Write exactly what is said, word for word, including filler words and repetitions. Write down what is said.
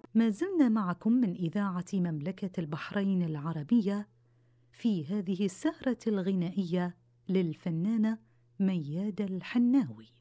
ما زلنا معكم من إذاعة مملكة البحرين العربية في هذه السهرة الغنائية للفنانة ميادة الحناوي.